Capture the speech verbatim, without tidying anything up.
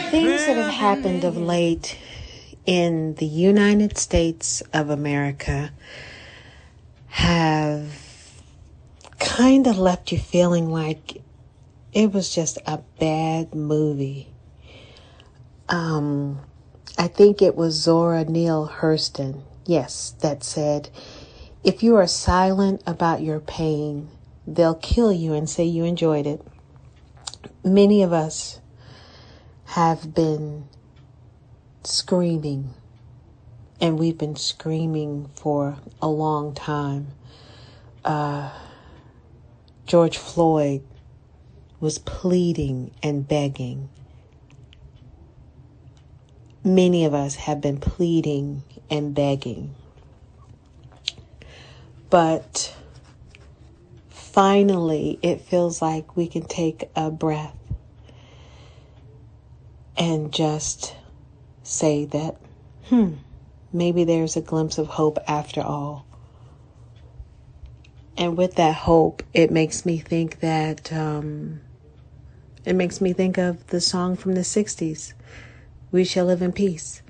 Things that have happened of late in the United States of America have kind of left you feeling like it was just a bad movie. Um, I think it was Zora Neale Hurston, yes, that said, if you are silent about your pain, they'll kill you and say you enjoyed it. Many of us have been screaming, and we've been screaming for a long time. Uh, George Floyd was pleading and begging. Many of us have been pleading and begging. But finally, it feels like we can take a breath and just say that, hmm, maybe there's a glimpse of hope after all. And with that hope, it makes me think that, um, it makes me think of the song from the sixties, We Shall Live in Peace.